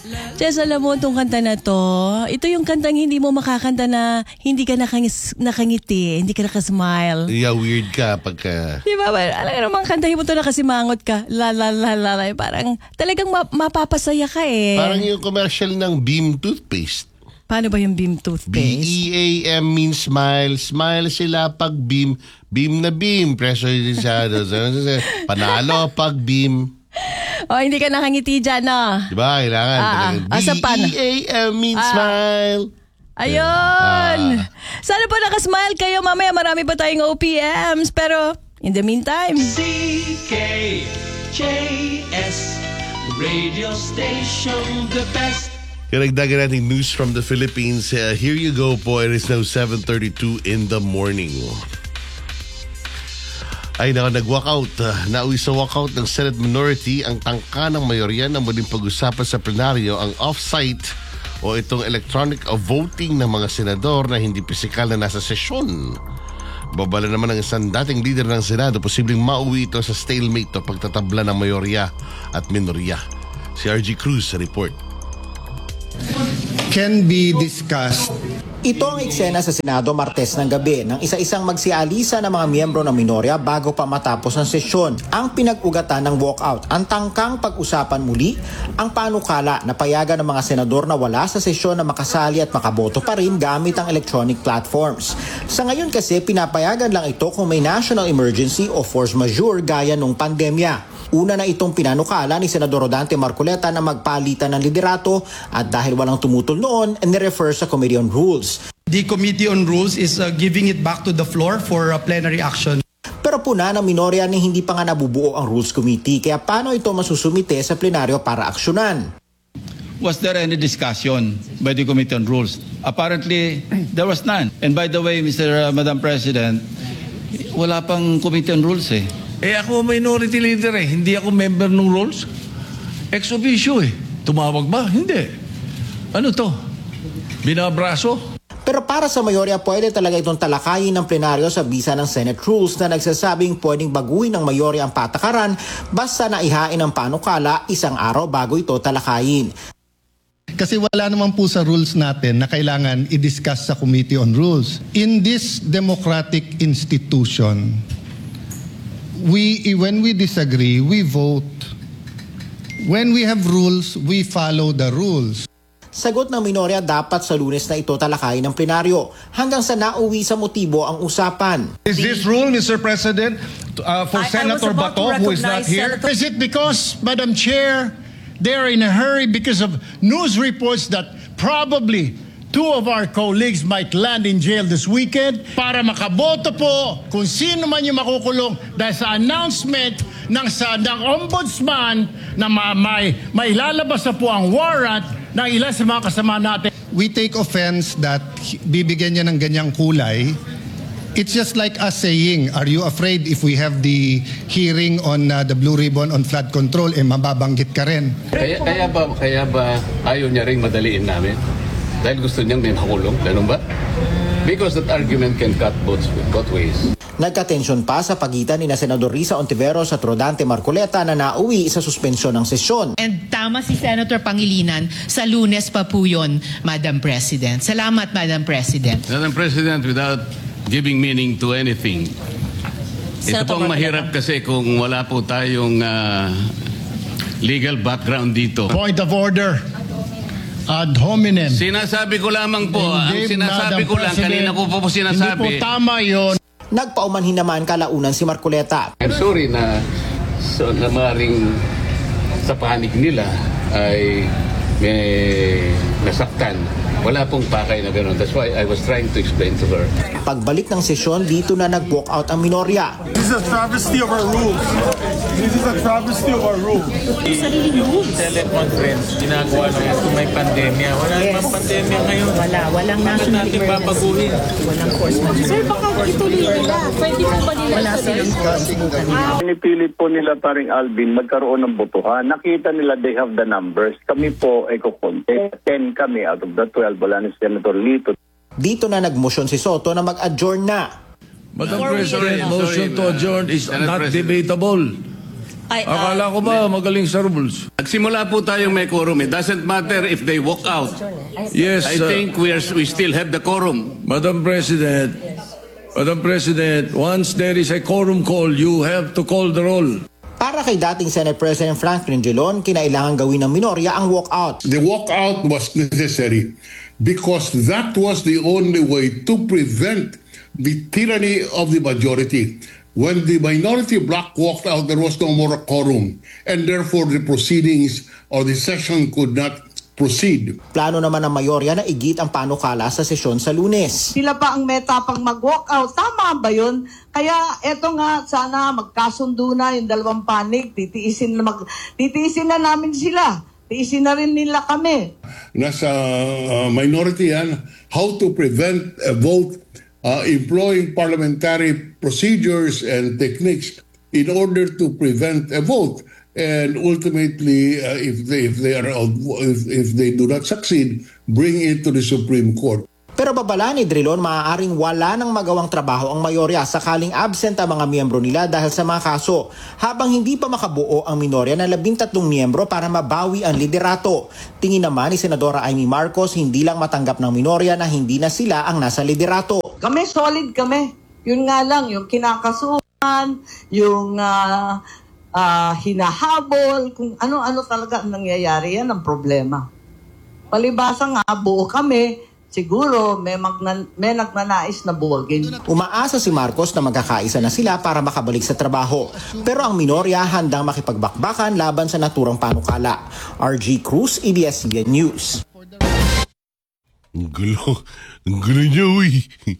Jess, alam mo itong kanta na to, ito yung kantang hindi mo makakanta na hindi ka nakangiti, hindi ka nakasmile. Yeah, weird ka pagka... Di ba? Alam mo naman, kantahin mo to na kasimangot ka. La la la la la. Parang talagang mapapasaya ka eh. Parang yung commercial ng Beam toothpaste. Paano ba yung Beam toothpaste? B-E-A-M means smile. Smile sila pag beam. Beam na beam. Pressure din siya. Panalo pag beam. Oh, hindi ka nakangiti dyan, no? Diba? Kailangan. B-E-A-M means smile. Ayun! Sana po nakasmile kayo. Mamaya marami pa tayong OPMs. Pero, in the meantime... CKJS Radio Station, the best. Karagdagan natin news from the Philippines. Here you go po. It is now 7:32 in the morning. Ay nag-walkout. Nauwi sa walkout ng Senate minority ang tangka ng mayorya na muling pag-usapan sa plenaryo ang off-site o itong electronic voting ng mga senador na hindi pisikal na nasa sesyon. Babala naman ng isang dating leader ng Senado, posibleng mauwi ito sa stalemate o pagtatabla ng mayorya at minorya. Si RG Cruz sa report. Can be discussed. Ito ang eksena sa Senado Martes ng gabi ng isa-isang magsialisa ng mga miyembro ng minorya bago pa matapos ang sesyon. Ang pinag-ugatan ng walkout, ang tangkang pag-usapan muli, ang panukala na payagan ng mga senador na wala sa sesyon na makasali at makaboto pa rin gamit ang electronic platforms. Sa ngayon kasi pinapayagan lang ito kung may national emergency o force majeure gaya nung pandemya. Una na itong pinanukala ni Senador Rodante Marcoleta na magpalitan ng liderato at dahil walang tumutol noon, nirefer sa Committee on Rules. The Committee on Rules is giving it back to the floor for plenary action. Pero puna ng minorya ni hindi pa nga nabubuo ang Rules Committee, kaya paano ito masusumite sa plenaryo para aksyonan? Was there any discussion by the Committee on Rules? Apparently, there was none. And by the way, Madam President, wala pang Committee on Rules eh. Ako minority leader eh. Hindi ako member ng rules. Ex officio eh. Tumawag ba? Hindi. Ano to? Binabraso? Pero para sa mayorya, pwede talaga itong talakayin ng plenaryo sa bisa ng Senate Rules na nagsasabing pwedeng baguhin ng mayorya ang patakaran basta na ihain ang panukala isang araw bago ito talakayin. Kasi wala naman po sa rules natin na kailangan i-discuss sa Committee on Rules. In this democratic institution, when we disagree, we vote. When we have rules, we follow the rules. Sagot ng minorya, dapat sa Lunes na ito talakayin ng plenaryo hanggang sa nauwi sa motibo ang usapan. Is this rule, Mr. President, for Senator Bato, who is not here? Is it because, Madam Chair, they're in a hurry because of news reports that probably 2 of our colleagues might land in jail this weekend para makaboto po kung sino man yung makukulong dahil sa announcement ng ombudsman na may lalabas na po ang warrant ng ilan sa mga kasama natin. We take offense that bibigyan niya ng ganyang kulay. It's just like us saying, are you afraid if we have the hearing on the Blue Ribbon on flood control, mababanggit ka rin? Kaya ba ayaw niya rin madaliin namin? Dahil gusto niyang may makulong, ganun ba? Because that argument can cut both ways. Nagka-tensyon pa sa pagitan ni Senador Risa Ontiveros at Rodante Marcoleta na nauwi sa suspensyon ng sesyon. And tama si Senator Pangilinan, sa Lunes pa po yun, Madam President. Salamat, Madam President. Madam President, without giving meaning to anything, ito pong mahirap kasi kung wala po tayong legal background dito. Point of order. Ad hominem. Sinasabi ko lamang po, ang sinasabi ko lang, kanina ko po sinasabi. Hindi po tama yun. Nagpaumanhin naman kalaunan si Marcoleta. I'm sorry na maring sa panig nila ay may nasaktan. Wala pong pakay na gano'n. That's why I was trying to explain to her. Pagbalik ng sesyon, dito na nag-walk out ang minorya. This is a travesty of our rules. This is a travesty of our rules. Sariling rules. Teleconference, ginagawa na yan kung may pandemya. Wala namang pandemya ngayon. Walang national emergency. Babaguhin. Walang force majeure. Sir, baka ituloy nila. Pwede po ba nila ituloy? Pinipilit po nila paring Alvin magkaroon ng botohan. Nakita nila they have the numbers. Kami po ay kukonte. 10 kami out of the 12. Wala ni Senator Lito. Dito na nagmotion si Soto na mag-adjourn na. Madam President, motion to adjourn is not debatable. Akala ko ba magaling sa rules? Nagsimula po tayong may quorum. It doesn't matter if they walk out. Yes, I think we still have the quorum. Madam President, once there is a quorum call, you have to call the roll. Para kay dating Senate President Franklin Drilon, kinailangan gawin ng minorya ang walkout. The walkout was necessary because that was the only way to prevent the tyranny of the majority. When the minority bloc walked out, there was no more quorum, and therefore the proceedings or the session could not proceed. Plano naman ng mayorya na igit ang panukala sa sesyon sa Lunes. Sila pa ang meta pang mag-walkout. Tama ba yun? Kaya eto nga, sana magkasundo na yung dalawang panig. Titiisin na namin sila. Tiisin na rin nila kami. Nasa minority yan, how to prevent a vote, employing parliamentary procedures and techniques in order to prevent a vote. And ultimately, if they do not succeed, bring it to the Supreme Court. Pero babala ni Drilon, maaaring wala nang magawang trabaho ang mayorya sakaling absent ang mga miyembro nila dahil sa mga kaso, habang hindi pa makabuo ang minorya ng 13 miyembro para mabawi ang liderato. Tingin naman ni Senadora Amy Marcos, hindi lang matanggap ng minorya na hindi na sila ang nasa liderato. Kami, solid kami. Yun nga lang, yung kinakasuhan, yung hinahabol, kung ano-ano talaga ang nangyayari, yan ang problema. Palibasa nga, buo kami, siguro may nagnanais na buwagin. Umaasa si Marcos na magkakaisa na sila para makabalik sa trabaho. Pero ang minorya handang makipagbakbakan laban sa naturang panukala. RG Cruz, ABS-CBN News. Ang gulo niya, uy.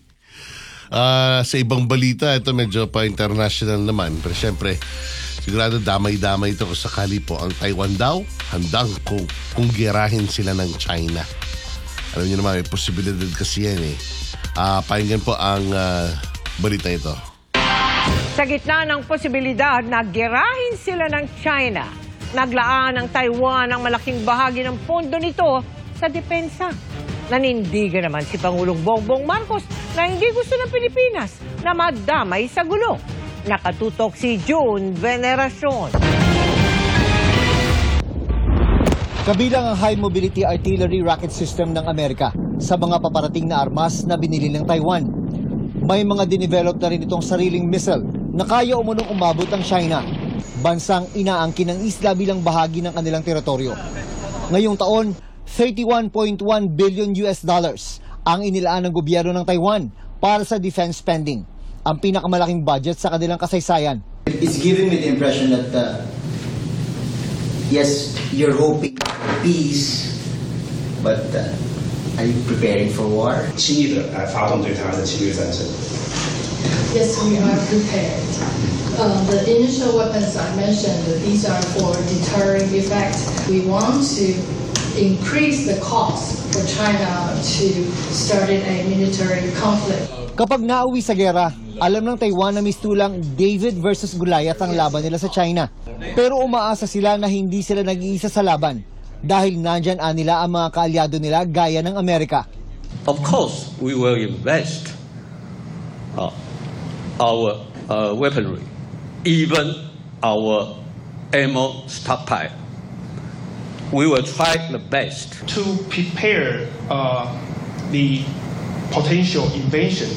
Sa ibang balita, ito medyo pa international naman. Pero syempre, sigurado damay-damay ito kung sakali po ang Taiwan daw handang kung girahin sila ng China. Alam niyo naman, may posibilidad kasi yan eh. Pakinggan po ang balita ito. Sa gitna ng posibilidad na girahin sila ng China, naglaan ng Taiwan ang malaking bahagi ng pondo nito sa depensa. Nanindigan naman si Pangulong Bongbong Marcos na hindi gusto ng Pilipinas na madamay sa gulo. Nakatutok si June Veneracion. Kabilang ang High Mobility Artillery Rocket System ng Amerika sa mga paparating na armas na binili ng Taiwan. May mga dinevelop na rin itong sariling missile na kaya umunong umabot ang China. Bansang inaangkin ng isla bilang bahagi ng kanilang teritoryo. Ngayong taon, $31.1 billion ang inilaan ng gobyerno ng Taiwan para sa defense spending. Ang pinakamalaking budget sa kanilang kasaysayan. It's giving me the impression that yes, you're hoping for peace, but are you preparing for war? 轻易的来发动对台湾的侵略战争。 Yes, we are prepared. The initial weapons I mentioned, these are for deterring effect. We want to increase the cost for China to start a military conflict. Kapag nauwi sa gera, alam ng Taiwan na mistulang David versus Goliath ang laban nila sa China. Pero umaasa sila na hindi sila nag-iisa sa laban dahil nandyan nila ang mga kaalyado nila gaya ng Amerika. Of course, we will invest our weaponry, even our ammo stockpile. We will try the best to prepare the potential invasion.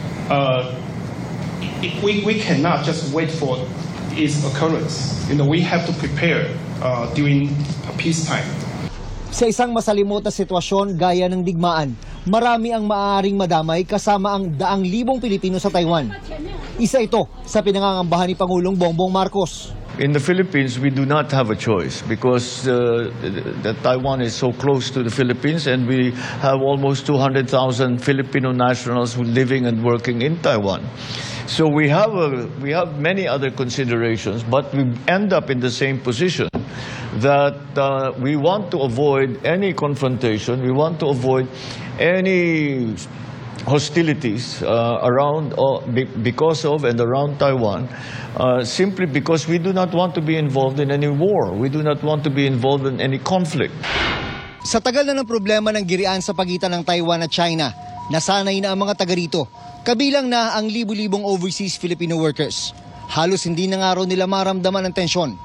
We cannot just wait for its occurrence. We have to prepare during peacetime. Sa isang masalimot na sitwasyon gaya ng digmaan, marami ang maaaring madamay kasama ang 100,000 Pilipino sa Taiwan. Isa ito sa pinangangambahan ni Pangulong Bongbong Marcos. In the Philippines, we do not have a choice because Taiwan is so close to the Philippines and we have almost 200,000 Filipino nationals living and working in Taiwan. So we have many other considerations, but we end up in the same position that we want to avoid any confrontation, we want to avoid any hostilities around because of and around Taiwan, simply because we do not want to be involved in any war. We do not want to be involved in any conflict. Sa tagal na ng problema ng girian sa pagitan ng Taiwan at China, nasanay na ang mga taga rito, kabilang na ang libu-libong overseas Filipino workers. Halos hindi na nga raw nila maramdaman ang tensyon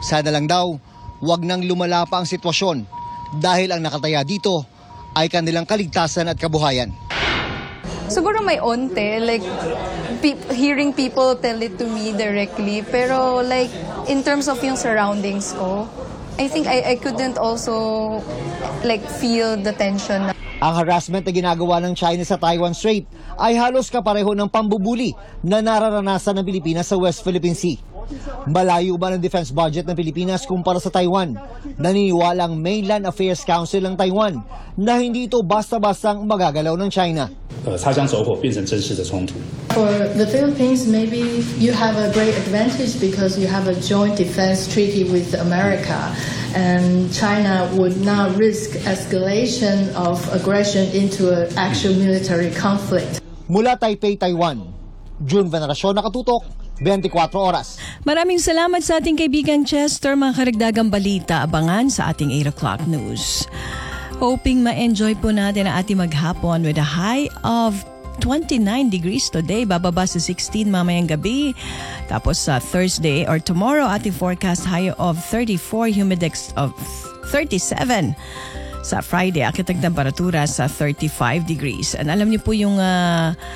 Sana lang daw, wag nang lumala pa ang sitwasyon dahil ang nakataya dito ay kanilang kaligtasan at kabuhayan. Siguro may onte, like hearing people tell it to me directly, pero like in terms of yung surroundings ko, I think I couldn't also like feel the tension. Ang harassment na ginagawa ng China sa Taiwan Strait ay halos kapareho ng pambubuli na nararanasan ng Pilipinas sa West Philippine Sea. Malayo ba ng defense budget ng Pilipinas kumpara sa Taiwan? Naniniwala ang Mainland Affairs Council ng Taiwan na hindi ito basta-bastang magagalaw ng China. 擦枪走火变成真实的冲突。 For the Philippines, maybe you have a great advantage because you have a joint defense treaty with America, and China would not risk escalation of aggression into an actual military conflict. Mula Taipei, Taiwan, June Veneracion, Nakatutok, 24 Oras. Maraming salamat sa ating kaibigan Chester. Mga karagdagang balita, abangan sa ating 8 o'clock news. Hoping ma-enjoy po natin ang ating maghapon with a high of 29 degrees today. Bababa sa 16 mamayang gabi. Tapos sa Thursday or tomorrow, ating forecast high of 34, humidex of 37. Sa Friday, akit ang temperatura sa 35 degrees. And alam niyo po yung